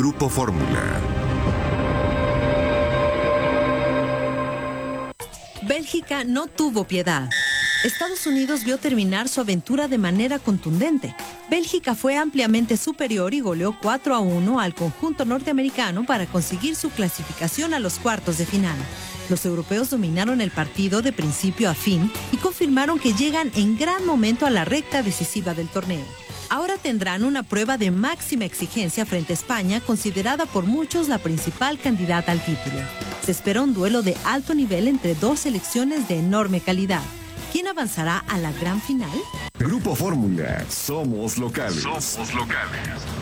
Grupo Fórmula. Bélgica no tuvo piedad. Estados Unidos vio terminar su aventura de manera contundente. Bélgica fue ampliamente superior y goleó 4-1 al conjunto norteamericano para conseguir su clasificación a los cuartos de final. Los europeos dominaron el partido de principio a fin y confirmaron que llegan en gran momento a la recta decisiva del torneo. Ahora tendrán una prueba de máxima exigencia frente a España, considerada por muchos la principal candidata al título. Se espera un duelo de alto nivel entre dos selecciones de enorme calidad. ¿Quién avanzará a la gran final? Grupo Fórmula. Somos locales. Somos locales.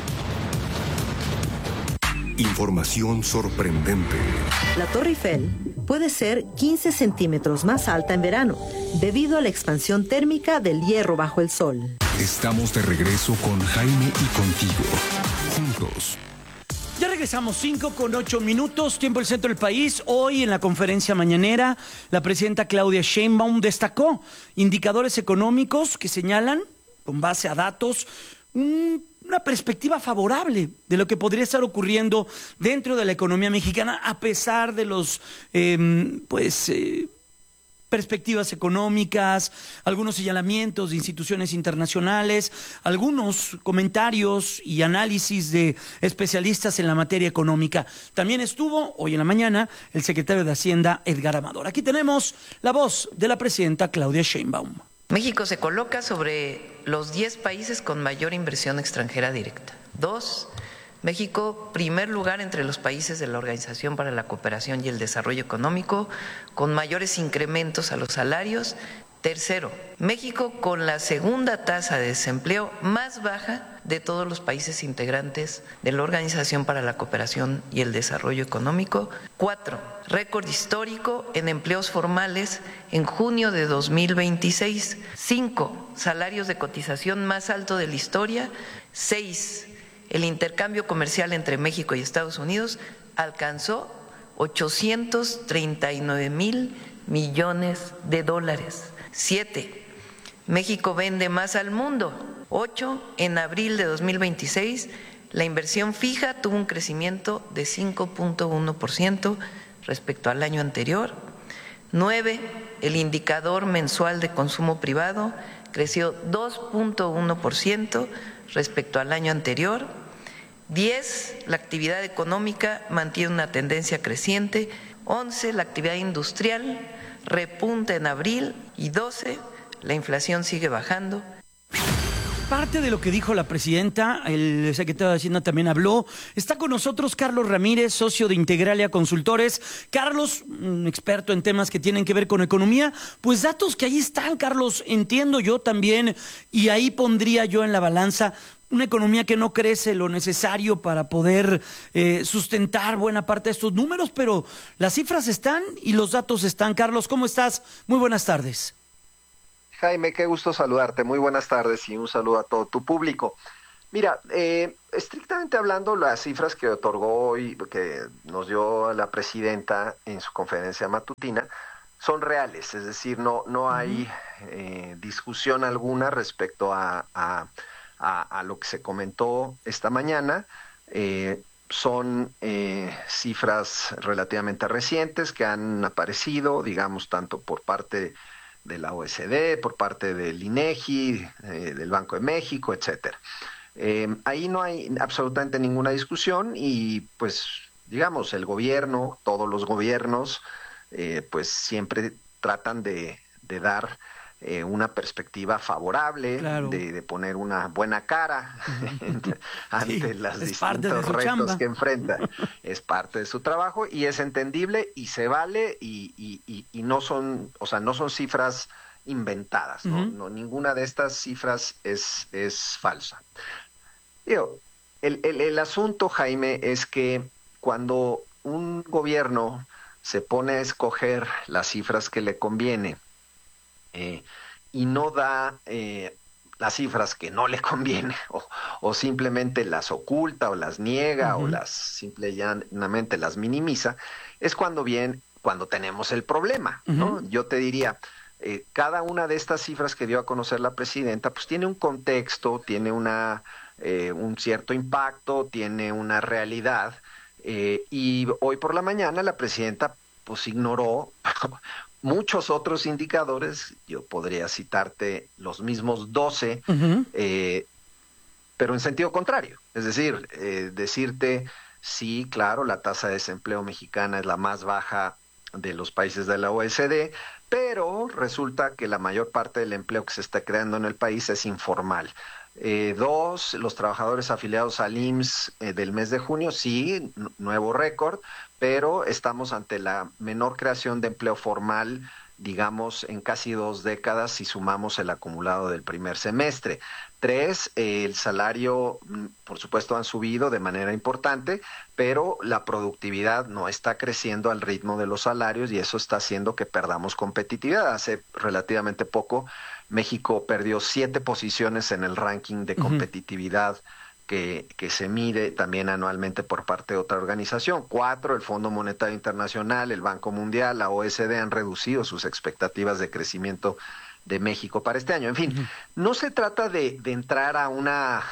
Información sorprendente. La Torre Eiffel puede ser 15 centímetros más alta en verano, debido a la expansión térmica del hierro bajo el sol. Estamos de regreso con Jaime y contigo. Juntos. Ya regresamos, 5:08, tiempo del centro del país. Hoy en la conferencia mañanera, la presidenta Claudia Sheinbaum destacó indicadores económicos que señalan, con base a datos, una perspectiva favorable de lo que podría estar ocurriendo dentro de la economía mexicana, a pesar de los perspectivas económicas, algunos señalamientos de instituciones internacionales, algunos comentarios y análisis de especialistas en la materia económica. También estuvo hoy en la mañana el secretario de Hacienda, Edgar Amador. Aquí tenemos la voz de la presidenta Claudia Sheinbaum. México se coloca sobre los 10 países con mayor inversión extranjera directa. 2, México, primer lugar entre los países de la Organización para la Cooperación y el Desarrollo Económico, con mayores incrementos a los salarios. 3, México con la segunda tasa de desempleo más baja de todos los países integrantes de la Organización para la Cooperación y el Desarrollo Económico. 4, récord histórico en empleos formales en junio de 2026. 5, salarios de cotización más alto de la historia. 6, el intercambio comercial entre México y Estados Unidos alcanzó 839,000 millones de dólares. 7, México vende más al mundo. 8, en abril de 2026, la inversión fija tuvo un crecimiento de 5.1% respecto al año anterior. 9, el indicador mensual de consumo privado creció 2.1% respecto al año anterior. 10, la actividad económica mantiene una tendencia creciente. 11, la actividad industrial repunta en abril. Y 12, la inflación sigue bajando. Parte de lo que dijo la presidenta, el secretario de Hacienda también habló. Está con nosotros Carlos Ramírez, socio de Integralia Consultores. Carlos, un experto en temas que tienen que ver con economía. Pues datos que ahí están, Carlos, entiendo yo también, y ahí pondría yo en la balanza una economía que no crece lo necesario para poder sustentar buena parte de estos números, pero las cifras están y los datos están. Carlos, ¿cómo estás? Muy buenas tardes. Jaime, qué gusto saludarte. Muy buenas tardes y un saludo a todo tu público. Mira, estrictamente hablando, las cifras que otorgó hoy, que nos dio la presidenta en su conferencia matutina, son reales, es decir, no hay discusión alguna respecto a lo que se comentó esta mañana. Son cifras relativamente recientes que han aparecido, digamos, tanto por parte de la OECD, por parte del INEGI, del Banco de México, etcétera. Ahí no hay absolutamente ninguna discusión y, pues, digamos, el gobierno, todos los gobiernos, pues siempre tratan de dar una perspectiva favorable, claro, de poner una buena cara ante los distintos retos que enfrenta. Es parte de su trabajo y es entendible y se vale y no son, o sea, no son cifras inventadas, ¿no? No, ninguna de estas cifras es falsa. Digo, el asunto, Jaime, es que cuando un gobierno se pone a escoger las cifras que le conviene, y no da las cifras que no le conviene o simplemente las oculta o las niega o las simplemente las minimiza, es cuando tenemos el problema, ¿no? Yo te diría, cada una de estas cifras que dio a conocer la presidenta pues tiene un contexto, tiene una un cierto impacto, tiene una realidad, y hoy por la mañana la presidenta pues ignoró muchos otros indicadores. Yo podría citarte los mismos 12, pero en sentido contrario. Es decir, decirte, sí, claro, la tasa de desempleo mexicana es la más baja de los países de la OECD, pero resulta que la mayor parte del empleo que se está creando en el país es informal. Dos, los trabajadores afiliados al IMSS del mes de junio, sí, nuevo récord, pero estamos ante la menor creación de empleo formal, digamos, en casi 2 décadas si sumamos el acumulado del primer semestre. Tres, el salario, por supuesto, han subido de manera importante, pero la productividad no está creciendo al ritmo de los salarios y eso está haciendo que perdamos competitividad. Hace relativamente poco, México perdió 7 posiciones en el ranking de competitividad que se mide también anualmente por parte de otra organización. 4, el Fondo Monetario Internacional, el Banco Mundial, la OECD han reducido sus expectativas de crecimiento de México para este año. En fin, no se trata de entrar a una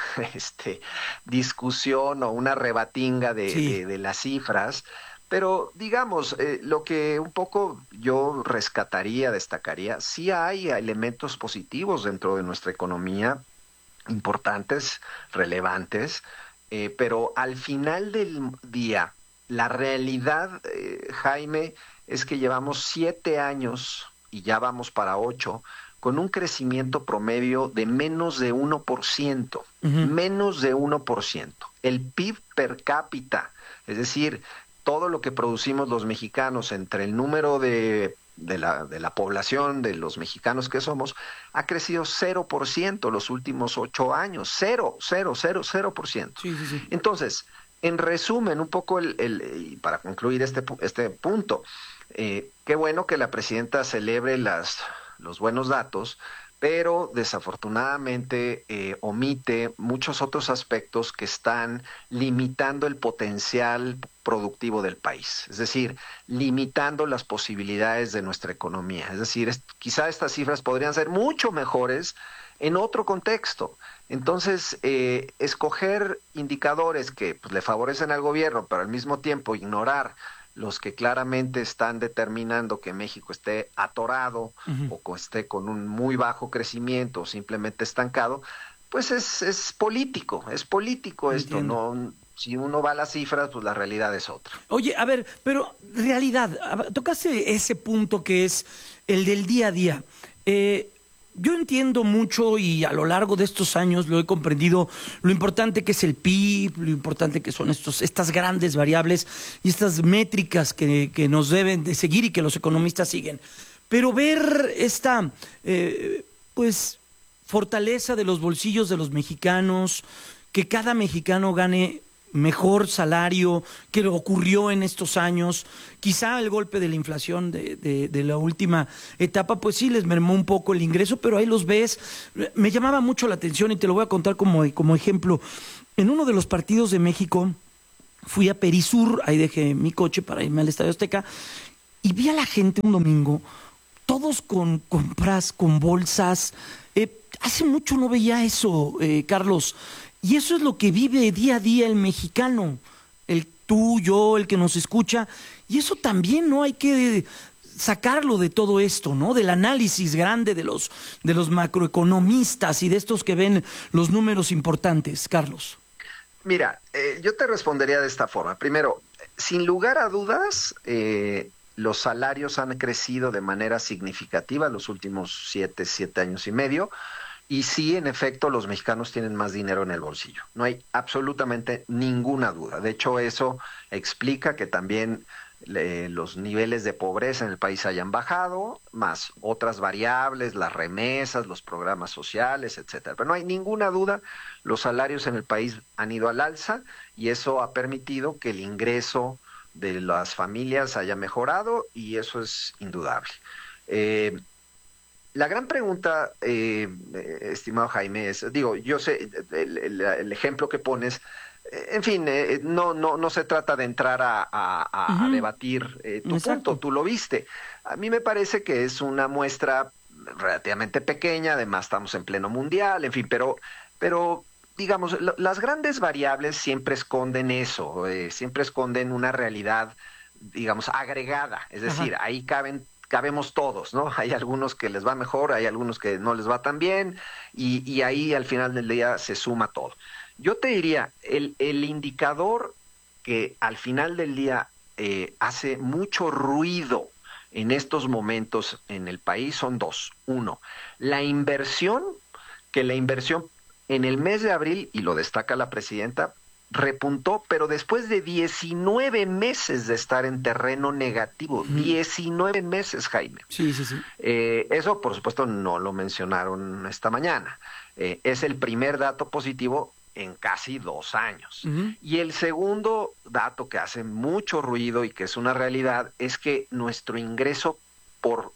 discusión o una rebatinga de las cifras, pero digamos, lo que un poco yo rescataría, destacaría, sí hay elementos positivos dentro de nuestra economía, importantes, relevantes, pero al final del día, la realidad, Jaime, es que llevamos 7 años y ya vamos para 8, con un crecimiento promedio de menos de 1%, menos de 1%. El PIB per cápita, es decir, todo lo que producimos los mexicanos entre el número de la población, de los mexicanos que somos, ha crecido 0% los últimos 8 años, 0%. Sí. Entonces, en resumen, un poco para concluir este punto, qué bueno que la presidenta celebre los buenos datos, pero desafortunadamente omite muchos otros aspectos que están limitando el potencial productivo del país, es decir, limitando las posibilidades de nuestra economía. Es decir, quizá estas cifras podrían ser mucho mejores en otro contexto. Entonces, escoger indicadores que pues, le favorecen al gobierno, pero al mismo tiempo ignorar los que claramente están determinando que México esté atorado o esté con un muy bajo crecimiento o simplemente estancado, pues es político esto, no. Si uno va a las cifras, pues la realidad es otra. Oye, a ver, pero realidad, tocaste ese punto que es el del día a día. Yo entiendo mucho y a lo largo de estos años lo he comprendido, lo importante que es el PIB, lo importante que son estas grandes variables y estas métricas que nos deben de seguir y que los economistas siguen. Pero ver esta, pues, fortaleza de los bolsillos de los mexicanos, que cada mexicano gane mejor salario que lo ocurrió en estos años, quizá el golpe de la inflación de la última etapa, pues sí les mermó un poco el ingreso, pero ahí los ves. Me llamaba mucho la atención y te lo voy a contar como ejemplo. En uno de los partidos de México fui a Perisur, ahí dejé mi coche para irme al Estadio Azteca y vi a la gente un domingo, todos con compras, con bolsas. Hace mucho no veía eso, Carlos. Y eso es lo que vive día a día el mexicano, el tú, yo, el que nos escucha. Y eso también no hay que sacarlo de todo esto, ¿no? Del análisis grande de los macroeconomistas y de estos que ven los números importantes, Carlos. Mira, yo te respondería de esta forma. Primero, sin lugar a dudas, los salarios han crecido de manera significativa los últimos 7 años y medio. Y sí, en efecto, los mexicanos tienen más dinero en el bolsillo. No hay absolutamente ninguna duda. De hecho, eso explica que también los niveles de pobreza en el país hayan bajado, más otras variables, las remesas, los programas sociales, etcétera. Pero no hay ninguna duda, los salarios en el país han ido al alza y eso ha permitido que el ingreso de las familias haya mejorado y eso es indudable. La gran pregunta, estimado Jaime, es, yo sé, el ejemplo que pones, en fin, no se trata de entrar a debatir tu punto, tú lo viste. A mí me parece que es una muestra relativamente pequeña, además estamos en pleno mundial, en fin, pero digamos, las grandes variables siempre esconden eso, siempre esconden una realidad, digamos, agregada, es decir, ahí cabemos todos, ¿no? Hay algunos que les va mejor, hay algunos que no les va tan bien, y ahí al final del día se suma todo. Yo te diría, el indicador que al final del día hace mucho ruido en estos momentos en el país son dos. Uno, la inversión en el mes de abril, y lo destaca la presidenta, repuntó, pero después de 19 meses de estar en terreno negativo. 19 meses, Jaime. Sí. Eso, por supuesto, no lo mencionaron esta mañana. Es el primer dato positivo en casi 2 años. Y el segundo dato que hace mucho ruido y que es una realidad es que nuestro ingreso por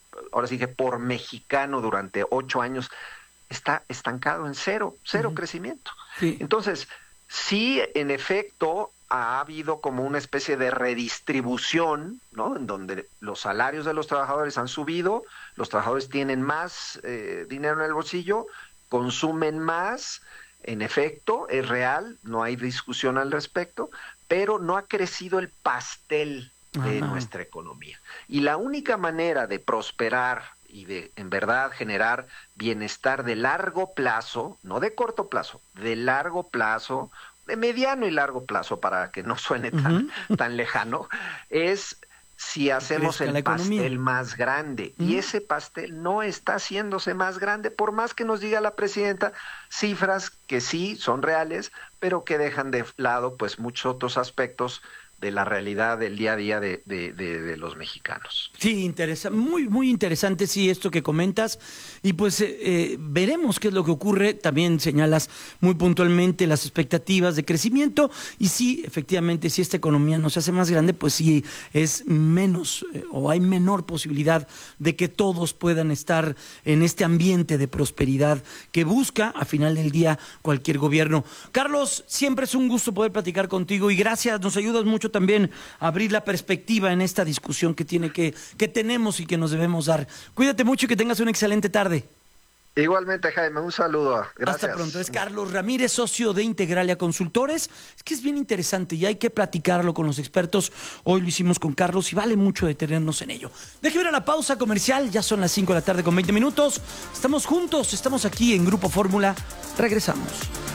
mexicano durante 8 años está estancado en cero crecimiento. Sí. Entonces, sí, en efecto, ha habido como una especie de redistribución, ¿no? En donde los salarios de los trabajadores han subido, los trabajadores tienen más dinero en el bolsillo, consumen más. En efecto, es real, no hay discusión al respecto, pero no ha crecido el pastel de nuestra economía. Y la única manera de prosperar y de, en verdad, generar bienestar de largo plazo, no de corto plazo, de largo plazo, de mediano y largo plazo, para que no suene tan lejano, es si hacemos el pastel más grande. Y ese pastel no está haciéndose más grande, por más que nos diga la presidenta cifras que sí son reales, pero que dejan de lado pues muchos otros aspectos de la realidad del día a día de los mexicanos. Sí, muy interesante, sí, esto que comentas, y pues veremos qué es lo que ocurre. También señalas muy puntualmente las expectativas de crecimiento, y sí, efectivamente, si esta economía no se hace más grande, pues sí es menos o hay menor posibilidad de que todos puedan estar en este ambiente de prosperidad que busca, a final del día, cualquier gobierno. Carlos, siempre es un gusto poder platicar contigo, y gracias, nos ayudas mucho también a abrir la perspectiva en esta discusión que tenemos y que nos debemos dar. Cuídate mucho y que tengas una excelente tarde. Igualmente, Jaime, un saludo. Gracias. Hasta pronto. Es Carlos Ramírez, socio de Integralia Consultores. Es que es bien interesante y hay que platicarlo con los expertos. Hoy lo hicimos con Carlos y vale mucho detenernos en ello. Déjeme ir a la pausa comercial. Ya son las 5 de la tarde con 20 minutos. Estamos juntos, estamos aquí en Grupo Fórmula. Regresamos.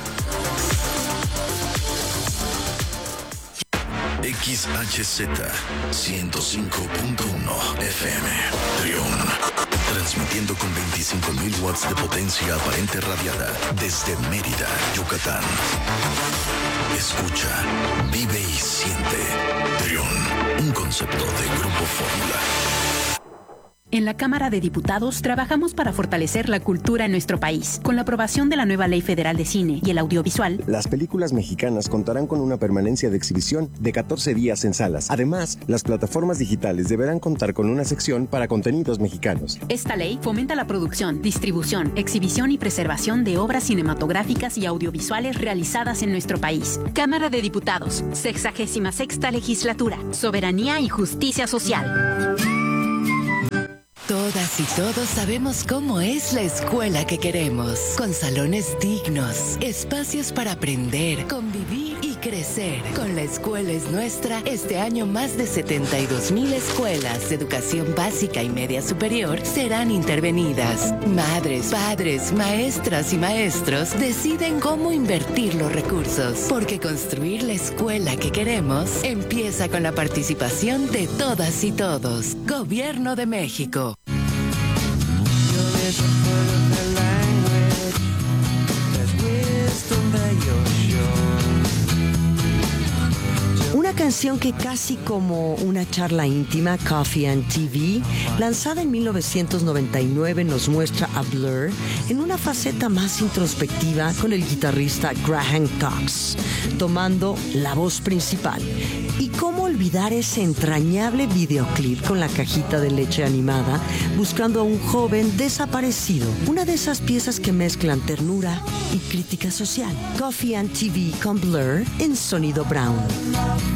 XHZ 105.1 FM Trión, transmitiendo con 25.000 watts de potencia aparente radiada desde Mérida, Yucatán. Escucha, vive y siente. Trión, un concepto de Grupo Fórmula. En la Cámara de Diputados trabajamos para fortalecer la cultura en nuestro país. Con la aprobación de la nueva Ley Federal de Cine y el Audiovisual, las películas mexicanas contarán con una permanencia de exhibición de 14 días en salas. Además, las plataformas digitales deberán contar con una sección para contenidos mexicanos. Esta ley fomenta la producción, distribución, exhibición y preservación de obras cinematográficas y audiovisuales realizadas en nuestro país. Cámara de Diputados, 66ª Legislatura. Soberanía y justicia social. Todas y todos sabemos cómo es la escuela que queremos, con salones dignos, espacios para aprender, convivir y crecer. Con La Escuela es Nuestra, este año más de 72,000 escuelas de educación básica y media superior serán intervenidas. Madres, padres, maestras y maestros deciden cómo invertir los recursos, porque construir la escuela que queremos empieza con la participación de todas y todos. Gobierno de México. Una canción que casi como una charla íntima, Coffee and TV, lanzada en 1999, nos muestra a Blur en una faceta más introspectiva con el guitarrista Graham Cox, tomando la voz principal. Y cómo olvidar ese entrañable videoclip con la cajita de leche animada, buscando a un joven desaparecido. Una de esas piezas que mezclan ternura y crítica social. Coffee and TV con Blur en Sonido Brown.